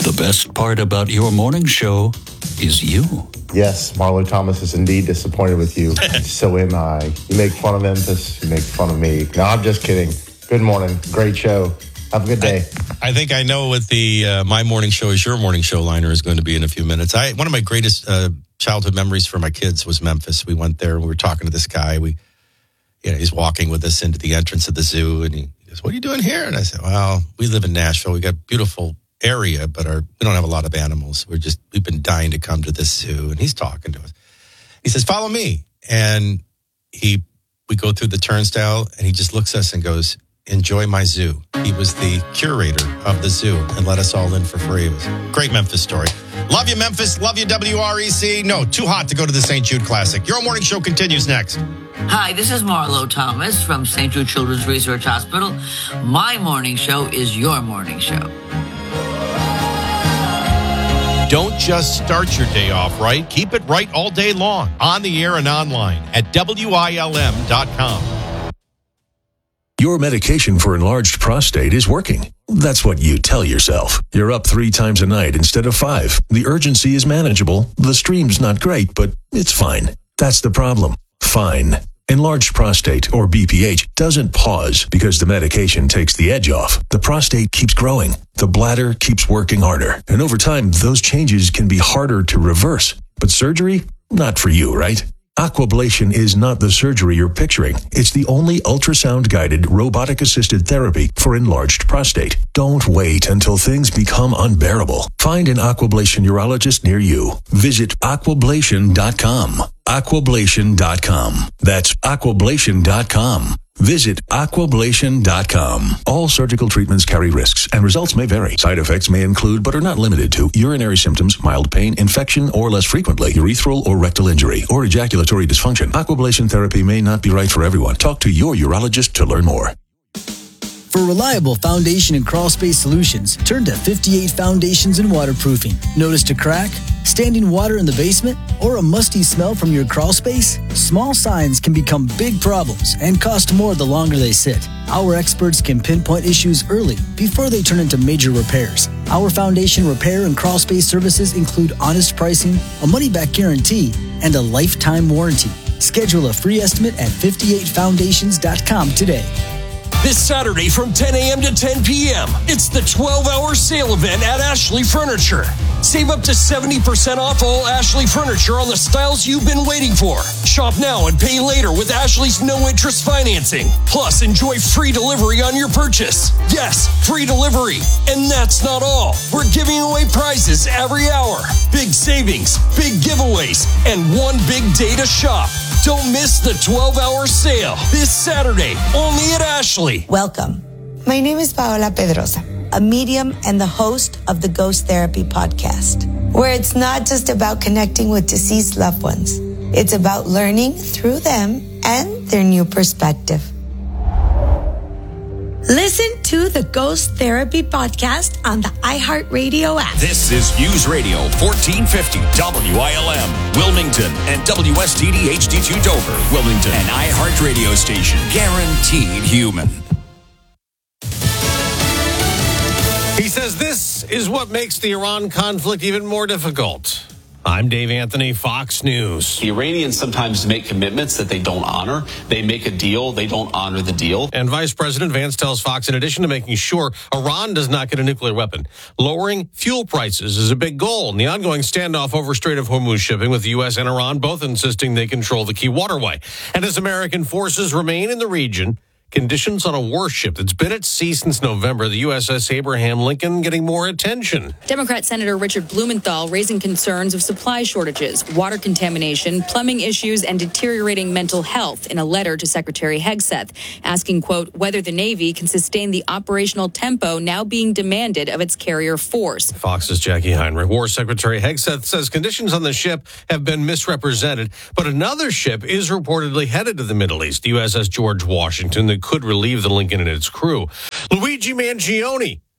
The best part about your morning show is you. Yes, Marlo Thomas is indeed disappointed with you. So am I. You make fun of Memphis, you make fun of me. No, I'm just kidding. Good morning. Great show. Have a good day. I think I know what the my morning show is your morning show liner is going to be in a few minutes. One of my greatest childhood memories for my kids was Memphis. We went there and we were talking to this guy. He's walking with us into the entrance of the zoo and he goes, "What are you doing here?" And I said, "Well, we live in Nashville. We got a beautiful area, but we don't have a lot of animals. We've been dying to come to this zoo." And he's talking to us. He says, "Follow me." And we go through the turnstile and he just looks at us and goes, "Enjoy my zoo." He was the curator of the zoo and let us all in for free. It was a great Memphis story. Love you, Memphis. Love you, WREC. No, too hot to go to the St. Jude Classic. Your morning show continues next. Hi, this is Marlo Thomas from St. Jude Children's Research Hospital. My morning show is your morning show. Don't just start your day off right. Keep it right all day long. On the air and online at WILM.com. Your medication for enlarged prostate is working. That's what you tell yourself. You're up 3 times a night instead of 5. The urgency is manageable. The stream's not great, but it's fine. That's the problem. Fine. Enlarged prostate, or BPH, doesn't pause because the medication takes the edge off. The prostate keeps growing. The bladder keeps working harder. And over time, those changes can be harder to reverse. But surgery? Not for you, right? Aquablation is not the surgery you're picturing. It's the only ultrasound-guided, robotic-assisted therapy for enlarged prostate. Don't wait until things become unbearable. Find an Aquablation urologist near you. Visit aquablation.com. Aquablation.com. That's aquablation.com. Visit aquablation.com. All surgical treatments carry risks, and results may vary. Side effects may include, but are not limited to, urinary symptoms, mild pain, infection, or less frequently, urethral or rectal injury, or ejaculatory dysfunction. Aquablation therapy may not be right for everyone. Talk to your urologist to learn more. For reliable foundation and crawl space solutions, turn to 58 Foundations and Waterproofing. Noticed a crack? Standing water in the basement? Or a musty smell from your crawl space? Small signs can become big problems and cost more the longer they sit. Our experts can pinpoint issues early before they turn into major repairs. Our foundation repair and crawl space services include honest pricing, a money-back guarantee, and a lifetime warranty. Schedule a free estimate at 58foundations.com today. This Saturday from 10 a.m. to 10 p.m., it's the 12-hour sale event at Ashley Furniture. Save up to 70% off all Ashley Furniture on the styles you've been waiting for. Shop now and pay later with Ashley's no-interest financing. Plus, enjoy free delivery on your purchase. Yes, free delivery. And that's not all. We're giving away prizes every hour. Big savings, big giveaways, and one big day to shop. Don't miss the 12-hour sale this Saturday, only at Ashley. Welcome. My name is Paola Pedrosa, a medium and the host of the Ghost Therapy podcast, where it's not just about connecting with deceased loved ones. It's about learning through them and their new perspective. Listen to the Ghost Therapy podcast on the iHeartRadio app. This is News Radio 1450 WILM, Wilmington, and WSTD HD2 Dover, Wilmington, an iHeartRadio station, guaranteed human. He says this is what makes the Iran conflict even more difficult. I'm Dave Anthony, Fox News. The Iranians sometimes make commitments that they don't honor. They make a deal, they don't honor the deal. And Vice President Vance tells Fox, in addition to making sure Iran does not get a nuclear weapon, lowering fuel prices is a big goal in the ongoing standoff over Strait of Hormuz shipping, with the U.S. and Iran both insisting they control the key waterway. And as American forces remain in the region, conditions on a warship that's been at sea since November, the USS Abraham Lincoln, getting more attention. Democrat Senator Richard Blumenthal raising concerns of supply shortages, water contamination, plumbing issues, and deteriorating mental health in a letter to Secretary Hegseth, asking, quote, whether the Navy can sustain the operational tempo now being demanded of its carrier force. Fox's Jackie Heinrich. War Secretary Hegseth says conditions on the ship have been misrepresented, but another ship is reportedly headed to the Middle East, the USS George Washington, that could relieve the Lincoln and its crew. Luigi Mangione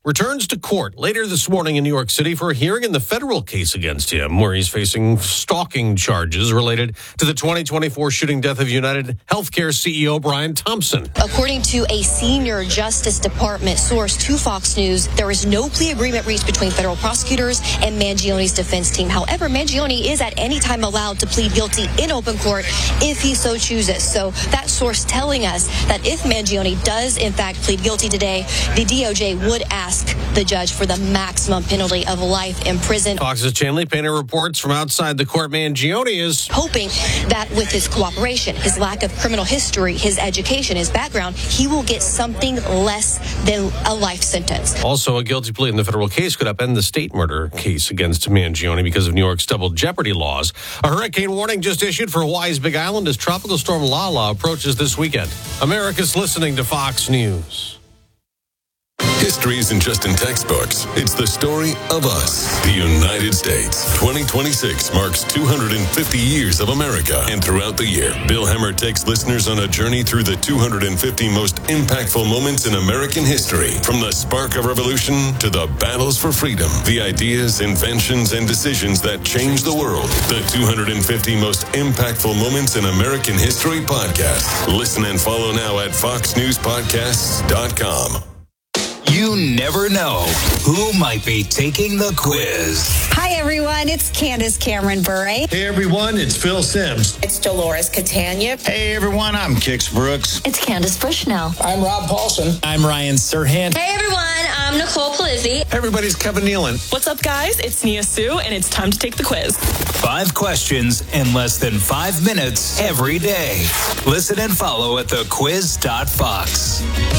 returns to court later this morning in New York City for a hearing in the federal case against him, where he's facing stalking charges related to the 2024 shooting death of United Healthcare CEO Brian Thompson. According to a senior Justice Department source to Fox News, there is no plea agreement reached between federal prosecutors and Mangioni's defense team. However, Mangione is at any time allowed to plead guilty in open court if he so chooses. So that source telling us that if Mangione does in fact plead guilty today, the DOJ would ask the judge for the maximum penalty of life in prison. Fox's Chanley Painter reports from outside the court. Mangione is hoping that with his cooperation, his lack of criminal history, his education, his background, he will get something less than a life sentence. Also, a guilty plea in the federal case could upend the state murder case against Mangione because of New York's double jeopardy laws. A hurricane warning just issued for Hawaii's Big Island as Tropical Storm Lala approaches this weekend. America's listening to Fox News. History isn't just in textbooks. It's the story of us, the United States. 2026 marks 250 years of America. And throughout the year, Bill Hemmer takes listeners on a journey through the 250 most impactful moments in American history. From the spark of revolution to the battles for freedom, the ideas, inventions, and decisions that changed the world. The 250 most impactful moments in American history podcast. Listen and follow now at foxnewspodcasts.com. You never know who might be taking the quiz. Hi, everyone. It's Candace Cameron Bure. Hey, everyone. It's Phil Sims. It's Dolores Catania. Hey, everyone. I'm Kix Brooks. It's Candace Bushnell. I'm Rob Paulson. I'm Ryan Serhant. Hey, everyone. I'm Nicole Palizzi. Everybody's Kevin Nealon. What's up, guys? It's Nia Sue, and it's time to take the quiz. 5 questions in less than 5 minutes every day. Listen and follow at thequiz.fox.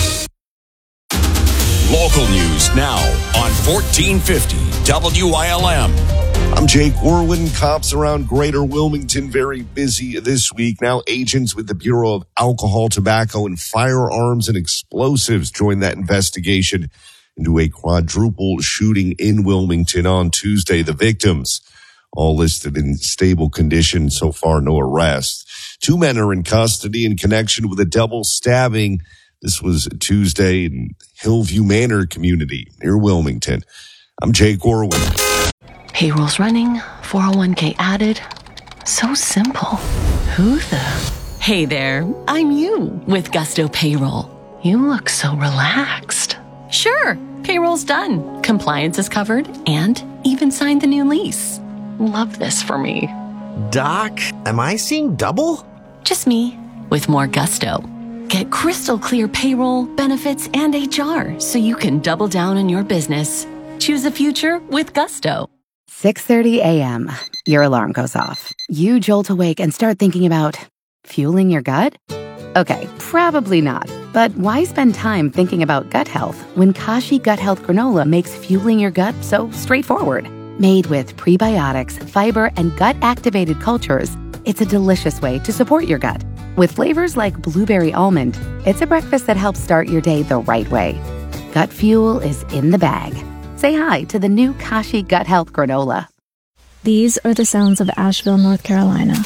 Local news now on 1450 WILM. I'm Jake Warwin. Cops around Greater Wilmington very busy this week. Now agents with the Bureau of Alcohol, Tobacco, and Firearms and Explosives joined that investigation into a quadruple shooting in Wilmington on Tuesday. The victims all listed in stable condition. So far, no arrests. 2 men are in custody in connection with a double stabbing. This was Tuesday in Hillview Manor community near Wilmington. I'm Jake Orwin. Payroll's running, 401k added. So simple. Who the? Hey there, I'm you with Gusto Payroll. You look so relaxed. Sure, payroll's done. Compliance is covered and even signed the new lease. Love this for me. Doc, am I seeing double? Just me with more gusto. Get crystal clear payroll, benefits, and HR so you can double down on your business. Choose a future with Gusto. 6:30 a.m. Your alarm goes off. You jolt awake and start thinking about fueling your gut? Okay, probably not. But why spend time thinking about gut health when Kashi Gut Health Granola makes fueling your gut so straightforward? Made with prebiotics, fiber, and gut-activated cultures, it's a delicious way to support your gut. With flavors like blueberry almond, it's a breakfast that helps start your day the right way. Gut fuel is in the bag. Say hi to the new Kashi Gut Health Granola. These are the sounds of Asheville, North Carolina.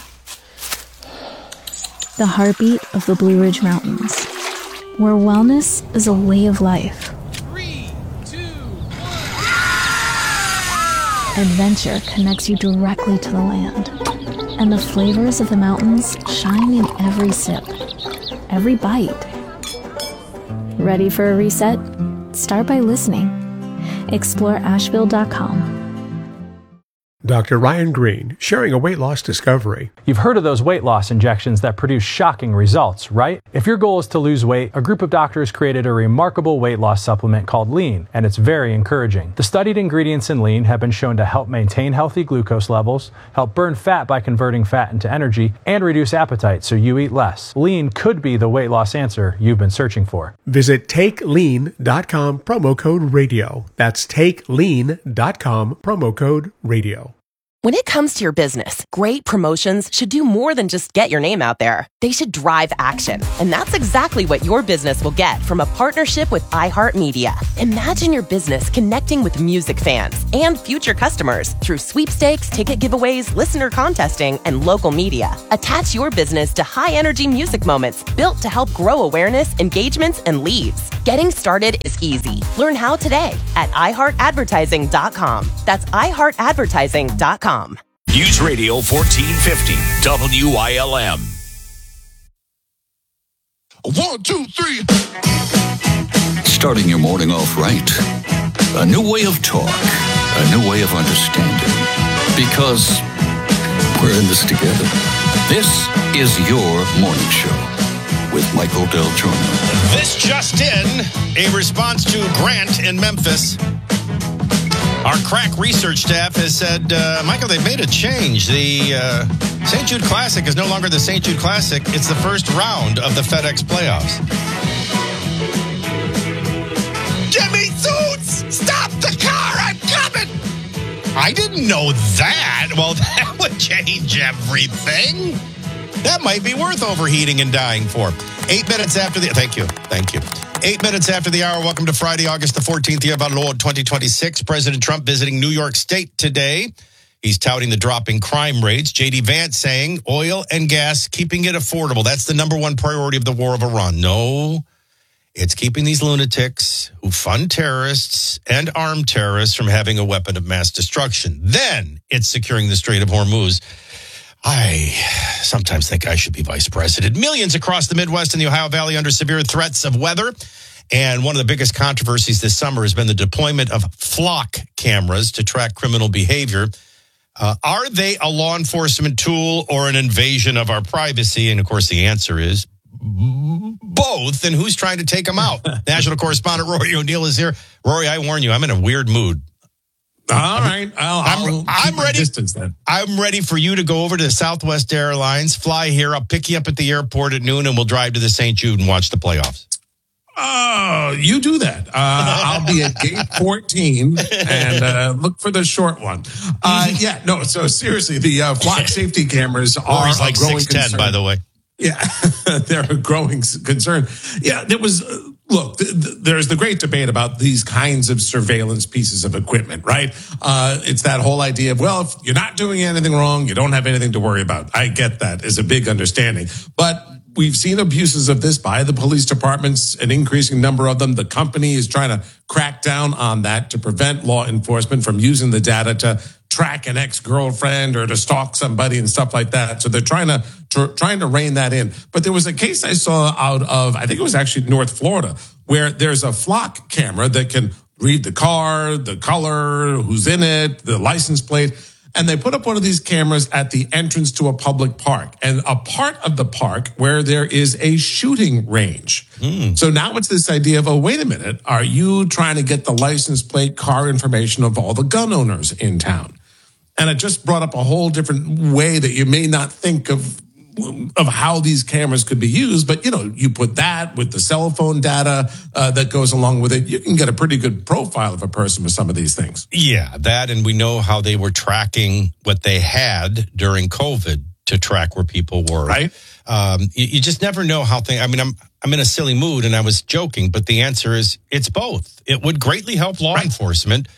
The heartbeat of the Blue Ridge Mountains, where wellness is a way of life. 3, 2, 1. Adventure connects you directly to the land. And the flavors of the mountains shine in every sip, every bite. Ready for a reset? Start by listening. Explore Asheville.com. Dr. Ryan Green, sharing a weight loss discovery. You've heard of those weight loss injections that produce shocking results, right? If your goal is to lose weight, a group of doctors created a remarkable weight loss supplement called Lean, and it's very encouraging. The studied ingredients in Lean have been shown to help maintain healthy glucose levels, help burn fat by converting fat into energy, and reduce appetite so you eat less. Lean could be the weight loss answer you've been searching for. Visit TakeLean.com, promo code radio. That's TakeLean.com, promo code radio. When it comes to your business, great promotions should do more than just get your name out there. They should drive action. And that's exactly what your business will get from a partnership with iHeartMedia. Imagine your business connecting with music fans and future customers through sweepstakes, ticket giveaways, listener contesting, and local media. Attach your business to high-energy music moments built to help grow awareness, engagements, and leads. Getting started is easy. Learn how today at iHeartAdvertising.com. That's iHeartAdvertising.com. News Radio 1450 WILM. 1, 2, 3. Starting your morning off right. A new way of talk. A new way of understanding. Because we're in this together. This is your morning show with Michael Del Giorno. This just in, a response to Grant in Memphis. Our crack research staff has said, Michael, they've made a change. The St. Jude Classic is no longer the St. Jude Classic. It's the first round of the FedEx playoffs. Jimmy Suits! Stop the car! I'm coming! I didn't know that. Well, that would change everything. That might be worth overheating and dying for. 8 minutes after the... Thank you. 8 minutes after the hour. Welcome to Friday, August the 14th, year of our Lord 2026. President Trump visiting New York State today. He's touting the dropping crime rates. J.D. Vance saying oil and gas, keeping it affordable. That's the number one priority of the war of Iran. No, it's keeping these lunatics who fund terrorists and armed terrorists from having a weapon of mass destruction. Then it's securing the Strait of Hormuz. I sometimes think I should be vice president. Millions across the Midwest and the Ohio Valley under severe threats of weather. And one of the biggest controversies this summer has been the deployment of flock cameras to track criminal behavior. Are they a law enforcement tool or an invasion of our privacy? And, of course, the answer is both. And who's trying to take them out? National correspondent Rory O'Neill is here. Rory, I warn you, I'm in a weird mood. All right. I'm ready. Distance, then. I'm ready for you to go over to Southwest Airlines, fly here. I'll pick you up at the airport at noon, and we'll drive to the St. Jude and watch the playoffs. You do that. I'll be at gate 14 and look for the short one. So seriously, the flock safety cameras are Rory's like a growing 6'10", concern. by the way. Yeah, they're a growing concern. Yeah, there was, look, there's the great debate about these kinds of surveillance pieces of equipment, right? It's that whole idea of, well, if you're not doing anything wrong, you don't have anything to worry about. I get that as a big understanding. But we've seen abuses of this by the police departments, an increasing number of them. The company is trying to crack down on that to prevent law enforcement from using the data to track an ex-girlfriend or to stalk somebody and stuff like that. So they're trying to rein that in. But there was a case I saw out of, I think it was actually North Florida, where there's a flock camera that can read the car, the color, who's in it, the license plate. And they put up one of these cameras at the entrance to a public park and a part of the park where there is a shooting range. So now it's this idea of, oh, wait a minute. Are you trying to get the license plate car information of all the gun owners in town? And it just brought up a whole different way that you may not think of how these cameras could be used. But, you put that with the cell phone data that goes along with it, you can get a pretty good profile of a person with some of these things. Yeah, that, and we know how they were tracking what they had during COVID to track where people were. Right. You just never know how things, I'm in a silly mood and I was joking, but the answer is it's both. It would greatly help law enforcement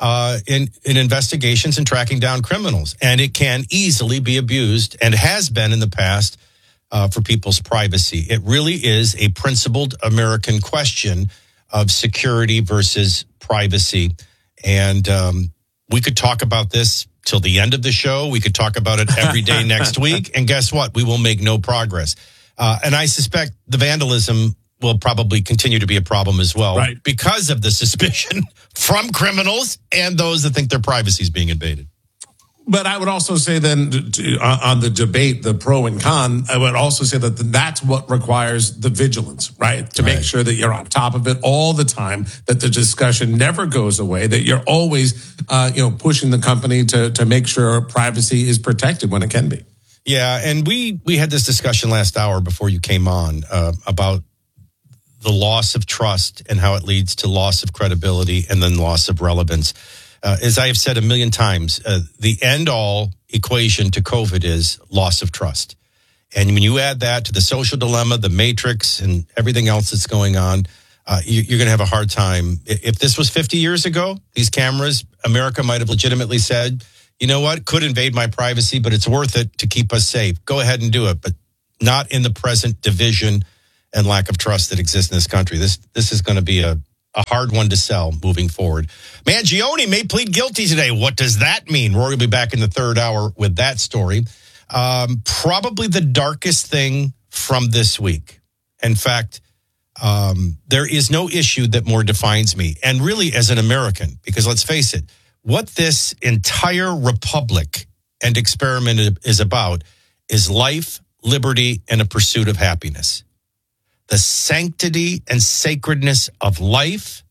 in investigations and tracking down criminals. And it can easily be abused and has been in the past for people's privacy. It really is a principled American question of security versus privacy. And we could talk about this till the end of the show. We could talk about it every day next week. And guess what? We will make no progress. And I suspect the vandalism will probably continue to be a problem as well, right, because of the suspicion from criminals and those that think their privacy is being invaded. But I would also say then on the debate, the pro and con, I would also say that that's what requires the vigilance, right? To make sure that you're on top of it all the time, that the discussion never goes away, that you're always, pushing the company to make sure privacy is protected when it can be. Yeah. And we had this discussion last hour before you came on about the loss of trust and how it leads to loss of credibility and then loss of relevance. As I have said a million times, the end-all equation to COVID is loss of trust. And when you add that to the social dilemma, the matrix, and everything else that's going on, you're going to have a hard time. If this was 50 years ago, these cameras, America might have legitimately said, you know what, could invade my privacy, but it's worth it to keep us safe. Go ahead and do it, but not in the present division and lack of trust that exists in this country. This is going to be a hard one to sell moving forward. Mangione may plead guilty today. What does that mean? Rory will be back in the third hour with that story. Probably the darkest thing from this week. In fact, there is no issue that more defines me. And really as an American, because let's face it, what this entire republic and experiment is about is life, liberty, and a pursuit of happiness. The sanctity and sacredness of life,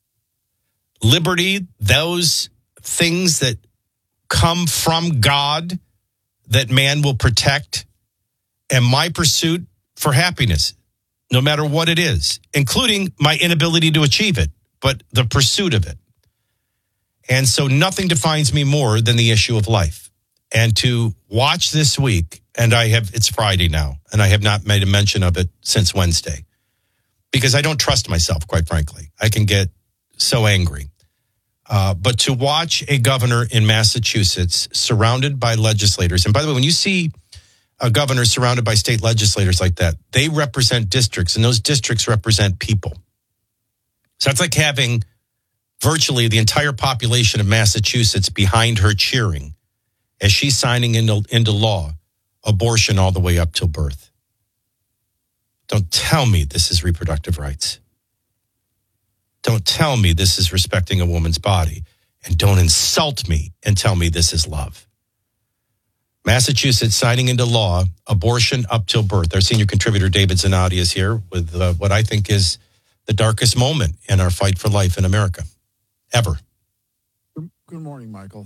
liberty, those things that come from God that man will protect, and my pursuit for happiness, no matter what it is, including my inability to achieve it, but the pursuit of it. And so nothing defines me more than the issue of life. And to watch this week, and it's Friday now, and I have not made a mention of it since Wednesday, because I don't trust myself, quite frankly. I can get so angry. But to watch a governor in Massachusetts surrounded by legislators, and by the way, when you see a governor surrounded by state legislators like that, they represent districts, and those districts represent people. So it's like having virtually the entire population of Massachusetts behind her cheering as she's signing into law abortion all the way up till birth. Don't tell me this is reproductive rights. Don't tell me this is respecting a woman's body. And don't insult me and tell me this is love. Massachusetts signing into law abortion up till birth. Our senior contributor, David Zanotti, is here with what I think is the darkest moment in our fight for life in America, ever. Good morning, Michael.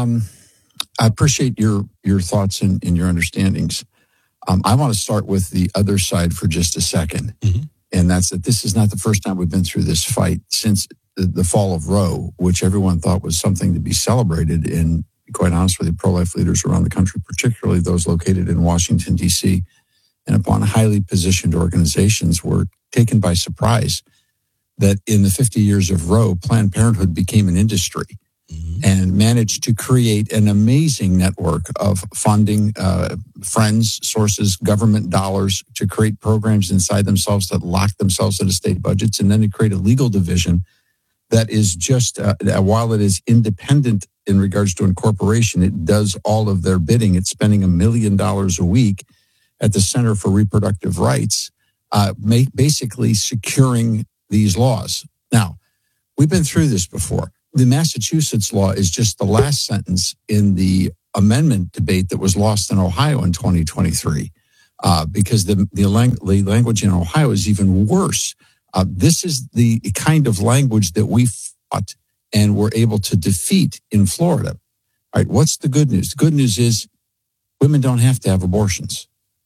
I appreciate your thoughts and your understandings. I want to start with the other side for just a second. Mm-hmm. And that's that this is not the first time we've been through this fight since the fall of Roe, which everyone thought was something to be celebrated. And quite honest with you, pro-life leaders around the country, particularly those located in Washington, D.C., and upon highly positioned organizations, were taken by surprise that in the 50 years of Roe, Planned Parenthood became an industry and managed to create an amazing network of funding, friends, sources, government dollars to create programs inside themselves that lock themselves into state budgets, and then to create a legal division that is just, while it is independent in regards to incorporation, it does all of their bidding. It's spending $1 million a week at the Center for Reproductive Rights, basically securing these laws. Now, we've been through this before. The Massachusetts law is just the last sentence in the amendment debate that was lost in Ohio in 2023, because the language in Ohio is even worse. This is the kind of language that we fought and were able to defeat in Florida. All right, what's the good news? The good news is women don't have to have abortions.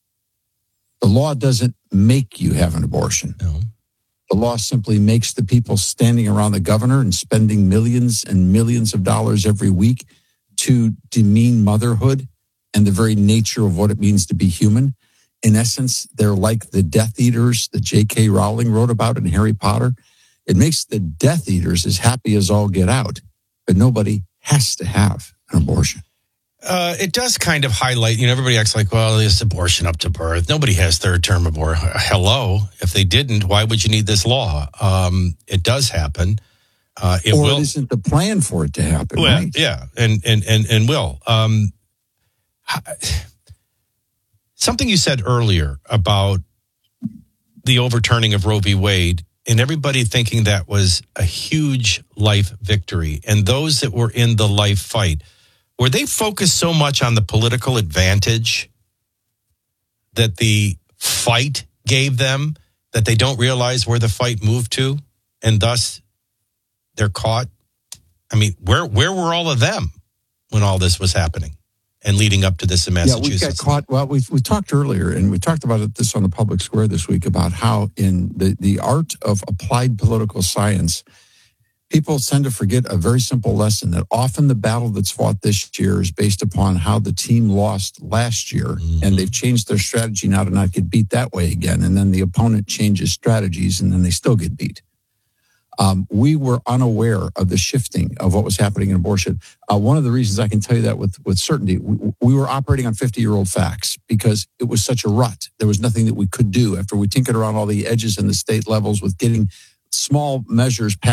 The law doesn't make you have an abortion. No. The law simply makes the people standing around the governor and spending millions and millions of dollars every week to demean motherhood and the very nature of what it means to be human. In essence, they're like the Death Eaters that J.K. Rowling wrote about in Harry Potter. It makes the Death Eaters as happy as all get out, but nobody has to have an abortion. It does kind of highlight, everybody acts like, well, it's abortion up to birth. Nobody has third-term abortion. Hello. If they didn't, why would you need this law? It does happen. It isn't the plan for it to happen, well, right? Yeah, and will. Something you said earlier about the overturning of Roe v. Wade, and everybody thinking that was a huge life victory, and those that were in the life fight, were they focused so much on the political advantage that the fight gave them that they don't realize where the fight moved to, and thus they're caught? I mean, where were all of them when all this was happening and leading up to this in Massachusetts? Yeah, we got caught. Well, we talked earlier, and we talked about this on the Public Square this week, about how in the art of applied political science, People tend to forget a very simple lesson that often the battle that's fought this year is based upon how the team lost last year, and they've changed their strategy now to not get beat that way again. And then the opponent changes strategies, and then they still get beat. We were unaware of the shifting of what was happening in abortion. One of the reasons I can tell you that with certainty, we were operating on 50-year-old facts because it was such a rut. There was nothing that we could do after we tinkered around all the edges and the state levels with getting small measures passed